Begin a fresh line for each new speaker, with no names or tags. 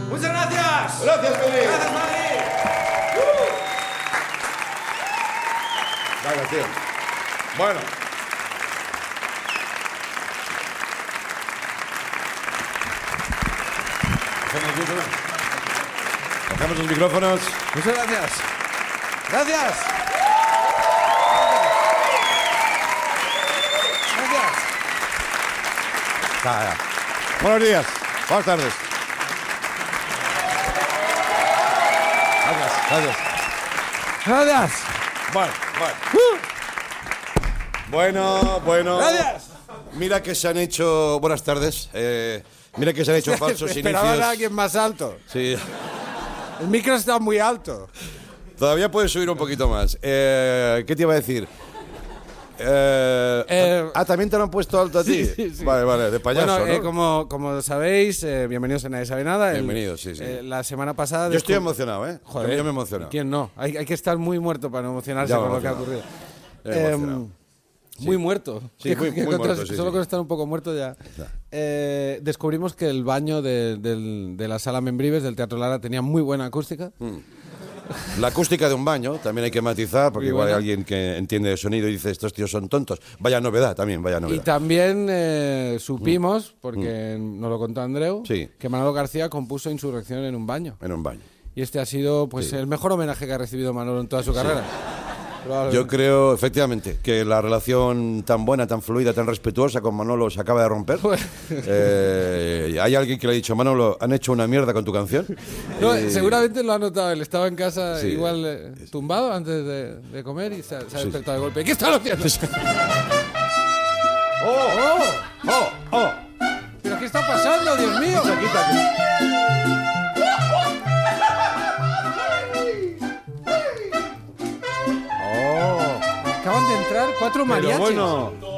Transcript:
¡Muchas gracias!
¡Gracias, Madrid!
¡Gracias, Madrid!
Gracias, tío. Bueno. Bajamos los micrófonos.
Muchas gracias. Gracias. Gracias.
Ya. Buenos días. Buenas tardes. Gracias.
Gracias.
Bueno.
Gracias.
Mira que se han hecho... Buenas tardes. Mira que se han hecho falsos
Esperaba
inicios.
a alguien más alto.
Sí.
El micro está muy alto.
Todavía puedes subir un poquito más. ¿Qué te iba a decir? ¿También te lo han puesto alto a ti?
Sí.
Vale, de payaso,
Bueno,
¿no?
como sabéis, bienvenidos a Nadie Sabe Nada.
Bienvenidos, sí.
La semana pasada...
Yo estoy emocionado, ¿eh?
Joder,
Yo me emociono.
¿Quién no? Hay que estar muy muerto para no emocionarse
Ya
con
me
lo que ha
emocionado.
ocurrido.
Emocionado.
Muy muerto.
Sí, muy muerto, sí,
Solo
sí.
con estar un poco muerto ya. Descubrimos que el baño de la sala Membrives del Teatro Lara tenía muy buena acústica.
La acústica de un baño también hay que matizar, porque
Muy
igual hay
buena.
alguien que entiende de sonido y dice, estos tíos son tontos. Vaya novedad también, vaya
Y
novedad.
también supimos, porque nos lo contó Andreu,
Sí.
que Manolo García compuso Insurrección en un baño.
En un baño.
Y este ha sido pues el mejor homenaje que ha recibido Manolo en toda su carrera.
Yo creo, efectivamente, que la relación tan buena, tan fluida, tan respetuosa con Manolo se acaba de romper. Hay alguien que le ha dicho, Manolo, han hecho una mierda con tu canción.
No, seguramente lo ha notado. Él estaba en casa
Sí.
igual tumbado antes de comer y se ha despertado de golpe. ¿Qué están haciendo?
¡Oh!
¿Pero qué está pasando, Dios mío? Acaban de entrar 4 mariachis.
Pero bueno,